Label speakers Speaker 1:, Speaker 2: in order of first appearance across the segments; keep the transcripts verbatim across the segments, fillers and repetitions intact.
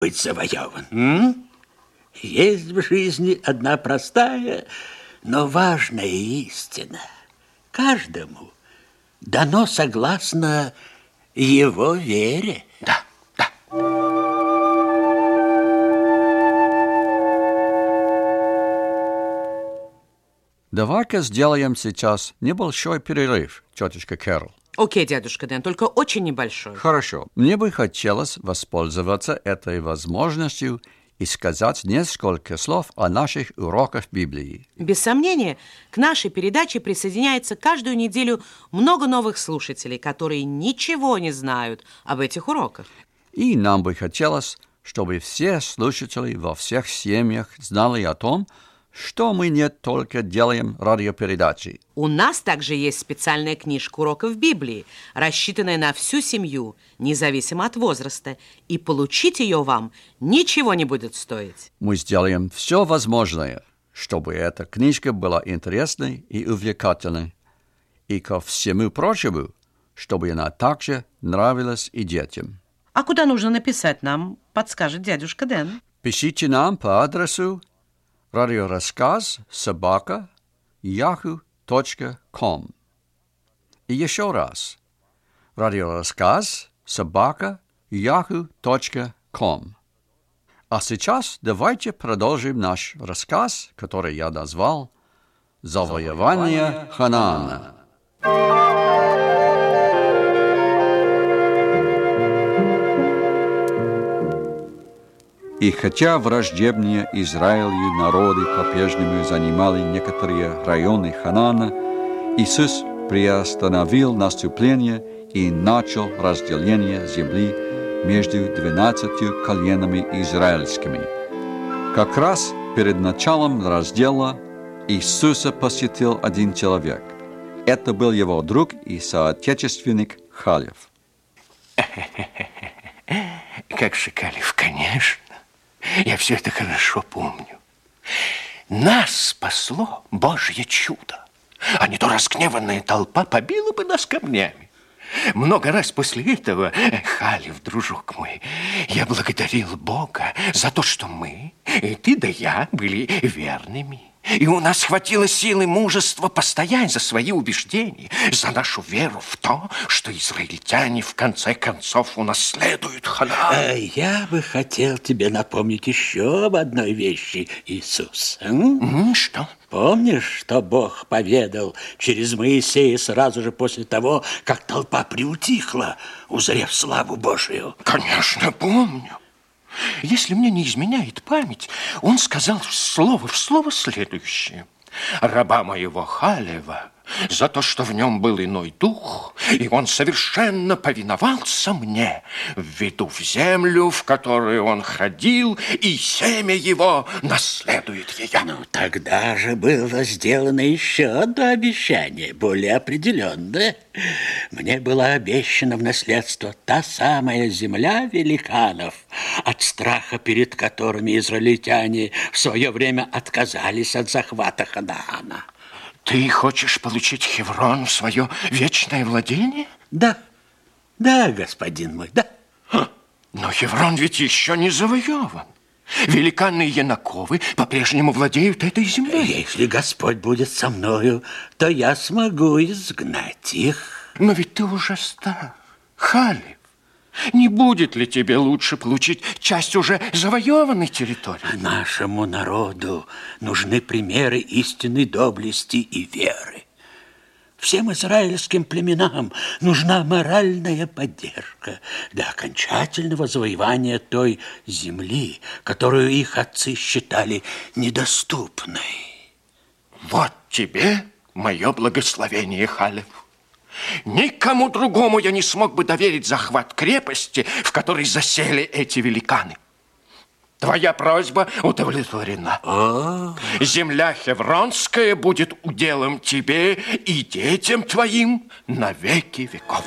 Speaker 1: быть завоеван. М? Есть в жизни одна простая, но важная истина. Каждому дано согласно его вере.
Speaker 2: Да, да.
Speaker 3: Давай-ка сделаем сейчас небольшой перерыв, тетушка Кэрол.
Speaker 4: Окей, дядюшка Дэн, только очень небольшой.
Speaker 3: Хорошо. Мне бы хотелось воспользоваться этой возможностью и сказать несколько слов о наших уроках Библии.
Speaker 4: Без сомнения, к нашей передаче присоединяется каждую неделю много новых слушателей, которые ничего не знают об этих уроках.
Speaker 3: И нам бы хотелось, чтобы все слушатели во всех семьях знали о том, что мы не только делаем радиопередачи.
Speaker 4: У нас также есть специальная книжка уроков Библии, рассчитанная на всю семью, независимо от возраста, и получить ее вам ничего не будет стоить.
Speaker 3: Мы сделаем все возможное, чтобы эта книжка была интересной и увлекательной, и ко всему прочему, чтобы она также нравилась и детям.
Speaker 4: А куда нужно написать нам, подскажет дядюшка Дэн.
Speaker 3: Пишите нам по адресу радиорассказ собака яху точка ком. И еще раз. радиорассказ собака яху точка ком. А сейчас давайте продолжим наш рассказ, который я назвал «Завоевание Ханаана». И хотя враждебные Израилю народы по-прежнему занимали некоторые районы Ханаана, Иисус приостановил наступление и начал разделение земли между двенадцатью коленами израильскими. Как раз перед началом раздела Иисуса посетил один человек. Это был его друг и соотечественник Халев.
Speaker 2: Как же, Калев, конечно. Я все это хорошо помню. Нас спасло Божье чудо, а не то разгневанная толпа побила бы нас камнями. Много раз после этого, Халев, дружок мой, я благодарил Бога за то, что мы, и ты да я, были верными. И у нас хватило силы и мужества постоять за свои убеждения, за нашу веру в то, что израильтяне в конце концов унаследуют Ханаан.
Speaker 1: Я бы хотел тебе напомнить еще об одной вещи, Иисус. М?
Speaker 2: Что?
Speaker 1: Помнишь, что Бог поведал через Моисея сразу же после того, как толпа приутихла, узрев славу Божию?
Speaker 2: Конечно, помню. Если мне не изменяет память, он сказал слово в слово следующее. Раба моего Халева, за то, что в нем был иной дух, и он совершенно повиновался мне, введу в землю, в которую он ходил, и семя его наследует ее.
Speaker 1: Ну, тогда же было сделано еще одно обещание, более определенное. Мне было обещано в наследство та самая земля великанов, от страха перед которыми израильтяне в свое время отказались от захвата Ханаана.
Speaker 2: Ты хочешь получить Хеврон в свое вечное владение?
Speaker 1: Да, да, господин мой, да.
Speaker 2: Но Хеврон ведь еще не завоеван. Великаны и Янаковы по-прежнему владеют этой землей.
Speaker 1: Если Господь будет со мною, то я смогу изгнать их.
Speaker 2: Но ведь ты уже стар, Халев. Не будет ли тебе лучше получить часть уже завоеванной территории?
Speaker 1: Нашему народу нужны примеры истинной доблести и веры. Всем израильским племенам нужна моральная поддержка для окончательного завоевания той земли, которую их отцы считали недоступной.
Speaker 2: Вот тебе мое благословение, Халев. Никому другому я не смог бы доверить захват крепости, в которой засели эти великаны. Твоя просьба удовлетворена.
Speaker 1: О.
Speaker 2: Земля Хевронская будет уделом тебе и детям твоим на веки веков.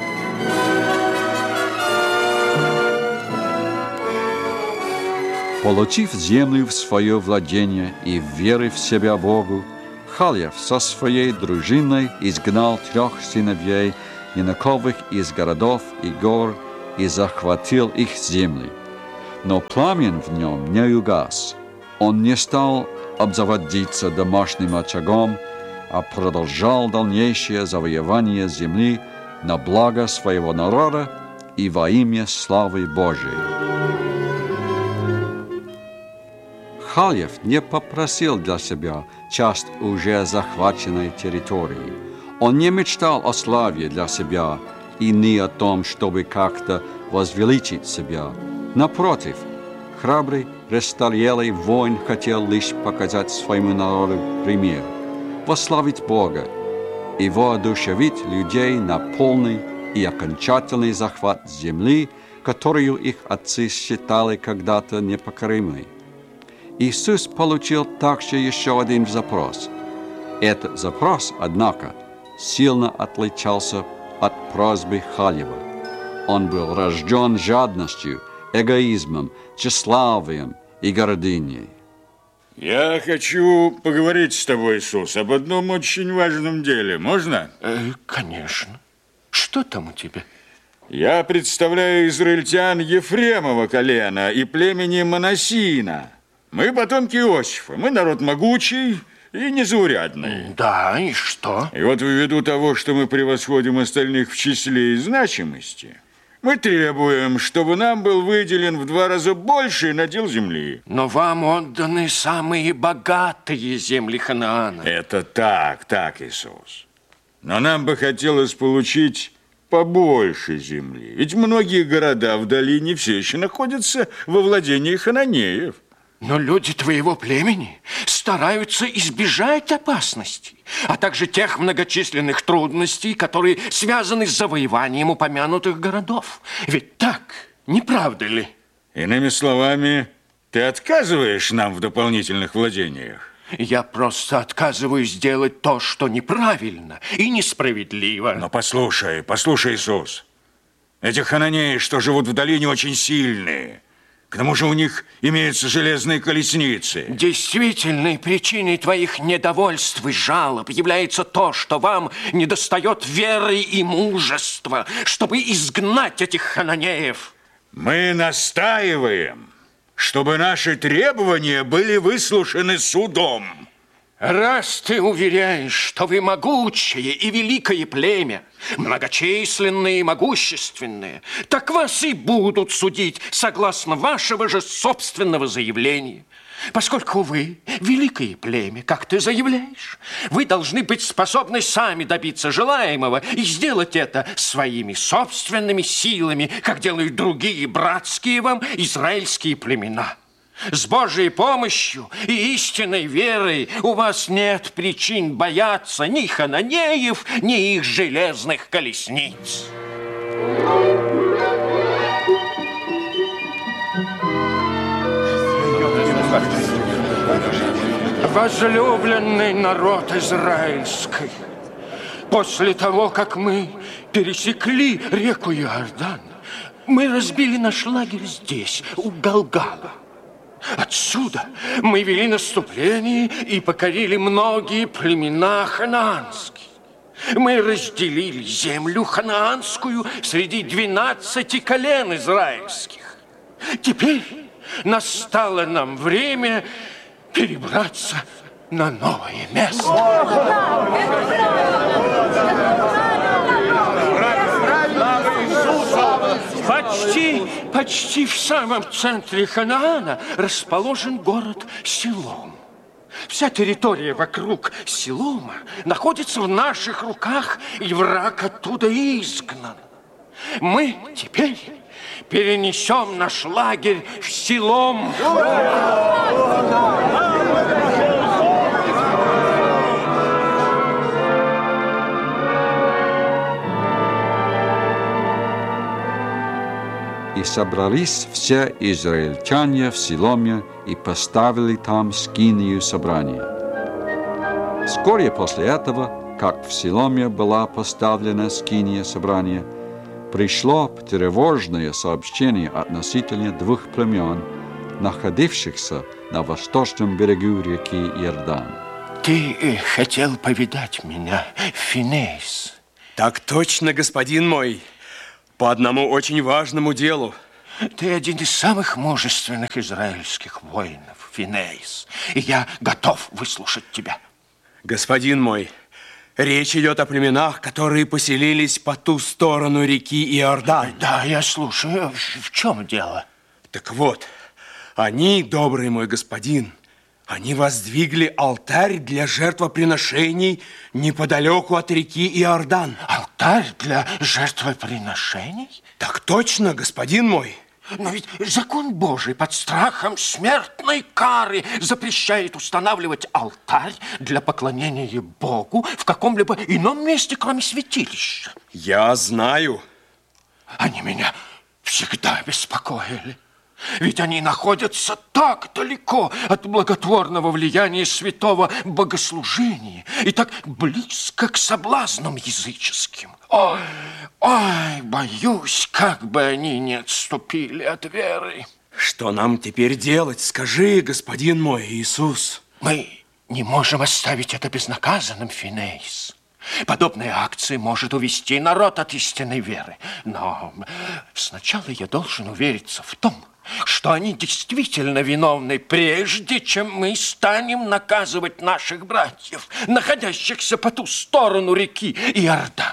Speaker 3: Получив землю в свое владение и верив в себя Богу, Халев со своей дружиной изгнал трех сыновей Янаковых из городов и гор и захватил их земли. Но пламен в нем не угас. Он не стал обзаводиться домашним очагом, а продолжал дальнейшее завоевание земли на благо своего народа и во имя славы Божией. Хальев не попросил для себя часть уже захваченной территории. Он не мечтал о славе для себя и не о том, чтобы как-то возвеличить себя. Напротив, храбрый, престарелый воин хотел лишь показать своему народу пример, восславить Бога и воодушевить людей на полный и окончательный захват земли, которую их отцы считали когда-то непокоримой. Иисус получил также еще один запрос. Этот запрос, однако, сильно отличался от просьбы Хальева. Он был рожден жадностью, эгоизмом, тщеславием и гордыней.
Speaker 5: Я хочу поговорить с тобой, Иисус, об одном очень важном деле. Можно?
Speaker 2: Э, конечно. Что там у тебя?
Speaker 5: Я представляю израильтян Ефремова колена и племени Манасина. Мы потомки Иосифа. Мы народ могучий и незаурядный.
Speaker 2: Да, и что?
Speaker 5: И вот ввиду того, что мы превосходим остальных в числе и значимости, мы требуем, чтобы нам был выделен в два раза больше надел земли.
Speaker 2: Но вам отданы самые богатые земли Ханаана.
Speaker 5: Это так, так, Иисус. Но нам бы хотелось получить побольше земли. Ведь многие города в долине все еще находятся во владении хананеев.
Speaker 2: Но люди твоего племени стараются избежать опасностей, а также тех многочисленных трудностей, которые связаны с завоеванием упомянутых городов. Ведь так, не правда ли?
Speaker 5: Иными словами, ты отказываешь нам в дополнительных владениях?
Speaker 2: Я просто отказываюсь делать то, что неправильно и несправедливо.
Speaker 5: Но послушай, послушай, Иисус. Эти хананеи, что живут в долине, очень сильные. К тому же у них имеются железные колесницы.
Speaker 2: Действительной причиной твоих недовольств и жалоб является то, что вам недостает веры и мужества, чтобы изгнать этих хананеев.
Speaker 5: Мы настаиваем, чтобы наши требования были выслушаны судом.
Speaker 2: Раз ты уверяешь, что вы могучее и великое племя, многочисленные и могущественные, так вас и будут судить согласно вашего же собственного заявления. Поскольку вы великое племя, как ты заявляешь, вы должны быть способны сами добиться желаемого и сделать это своими собственными силами, как делают другие братские вам израильские племена. С Божьей помощью и истинной верой у вас нет причин бояться ни хананеев, ни их железных колесниц. Возлюбленный народ израильский, после того, как мы пересекли реку Иордан, мы разбили наш лагерь здесь, у Галгала. Отсюда мы вели наступление и покорили многие племена ханаанские. Мы разделили землю ханаанскую среди двенадцати колен израильских. Теперь настало нам время перебраться на новое место. Почти, почти в самом центре Ханаана расположен город Силом. Вся территория вокруг Силома находится в наших руках, и враг оттуда изгнан. Мы теперь перенесем наш лагерь в Силом.
Speaker 3: И собрались все израильтяне в Силоме и поставили там скинию собрания. Вскоре после этого, как в Силоме была поставлена скиния собрания, пришло тревожное сообщение относительно двух племен, находившихся на восточном берегу реки Иордан.
Speaker 2: Ты хотел повидать меня, Финеис?
Speaker 6: Так точно, господин мой. По одному очень важному делу.
Speaker 2: Ты один из самых мужественных израильских воинов, Финеис, и я готов выслушать тебя.
Speaker 6: Господин мой, речь идет о племенах, которые поселились по ту сторону реки Иордан.
Speaker 2: Да, я слушаю. В чем дело?
Speaker 6: Так вот, они, добрый мой господин, они воздвигли алтарь для жертвоприношений неподалеку от реки Иордан.
Speaker 2: Алтарь для жертвоприношений?
Speaker 6: Так точно, господин мой.
Speaker 2: Но ведь закон Божий под страхом смертной кары запрещает устанавливать алтарь для поклонения Богу в каком-либо ином месте, кроме святилища.
Speaker 6: Я знаю.
Speaker 2: Они меня всегда беспокоили. Ведь они находятся так далеко от благотворного влияния святого богослужения и так близко к соблазнам языческим. Ой, ой, боюсь, как бы они не отступили от веры.
Speaker 6: Что нам теперь делать? Скажи, господин мой Иисус.
Speaker 2: Мы не можем оставить это безнаказанным, Финеис. Подобная акция может увести народ от истинной веры. Но сначала я должен увериться в том, что они действительно виновны, прежде чем мы станем наказывать наших братьев, находящихся по ту сторону реки Иордан.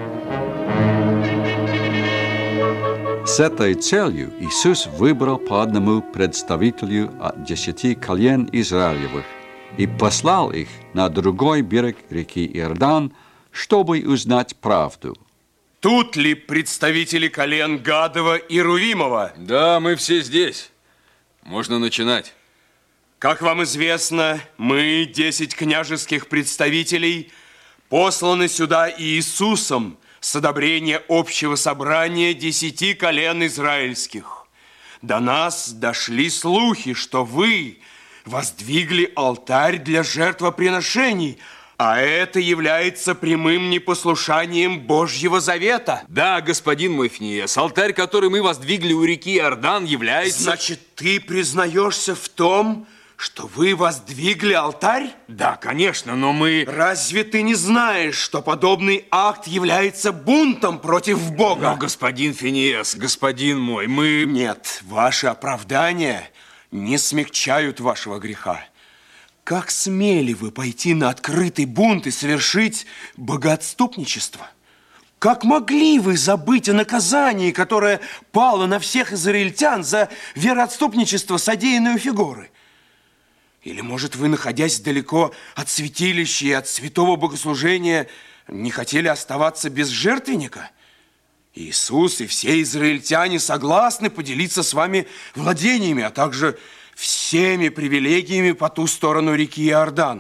Speaker 3: С этой целью Иисус выбрал по одному представителю от десяти колен Израилевых и послал их на другой берег реки Иордан, чтобы узнать правду.
Speaker 6: Тут ли представители колен Гадова и Рувимова?
Speaker 7: Да, мы все здесь. Можно начинать.
Speaker 6: Как вам известно, мы, десять княжеских представителей, посланы сюда Иисусом с одобрения общего собрания десяти колен израильских. До нас дошли слухи, что вы воздвигли алтарь для жертвоприношений, а это является прямым непослушанием Божьего завета.
Speaker 7: Да, господин мой Финеис, алтарь, который мы воздвигли у реки Иордан, является...
Speaker 6: Значит, ты признаешься в том, что вы воздвигли алтарь?
Speaker 7: Да, конечно, но мы...
Speaker 6: Разве ты не знаешь, что подобный акт является бунтом против Бога?
Speaker 7: Но, господин Финеис, господин мой, мы...
Speaker 6: Нет, ваши оправдания не смягчают вашего греха. Как смели вы пойти на открытый бунт и совершить богоотступничество? Как могли вы забыть о наказании, которое пало на всех израильтян за вероотступничество, содеянное у Фигоры? Или, может, вы, находясь далеко от святилища и от святого богослужения, не хотели оставаться без жертвенника? Иисус и все израильтяне согласны поделиться с вами владениями, а также всеми привилегиями по ту сторону реки Иордан.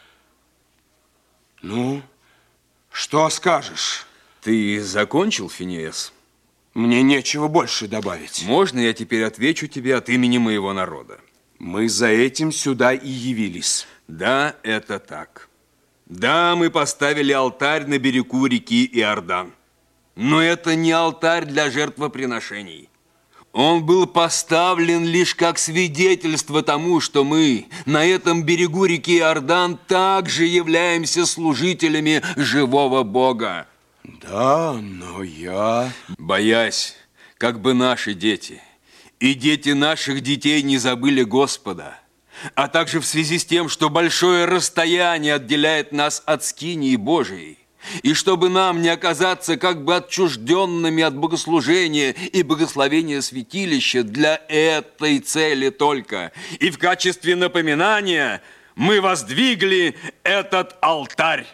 Speaker 6: Ну, что скажешь?
Speaker 7: Ты закончил, Финеис?
Speaker 6: Мне нечего больше добавить.
Speaker 7: Можно я теперь отвечу тебе от имени моего народа?
Speaker 6: Мы за этим сюда и явились.
Speaker 7: Да, это так. Да, мы поставили алтарь на берегу реки Иордан. Но это не алтарь для жертвоприношений. Он был поставлен лишь как свидетельство тому, что мы на этом берегу реки Иордан также являемся служителями живого Бога.
Speaker 6: Да, но я...
Speaker 7: Боясь, как бы наши дети и дети наших детей не забыли Господа, а также в связи с тем, что большое расстояние отделяет нас от скинии Божией, и чтобы нам не оказаться как бы отчужденными от богослужения и благословения святилища для этой цели только. И в качестве напоминания мы воздвигли этот алтарь.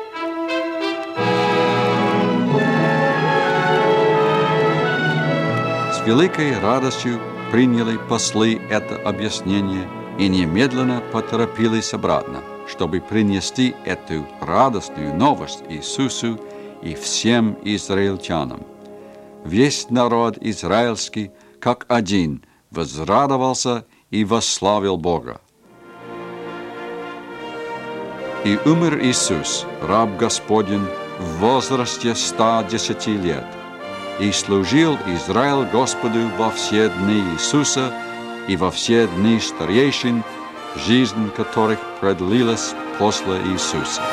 Speaker 3: С великой радостью приняли послы это объяснение и немедленно поторопились обратно, чтобы принести эту радостную новость Иисусу и всем израильтянам. Весь народ израильский, как один, возрадовался и восславил Бога. И умер Иисус, раб Господень, в возрасте ста десяти лет, и служил Израиль Господу во все дни Иисуса и во все дни старейшин, жизнь которых продлилась после Иисуса.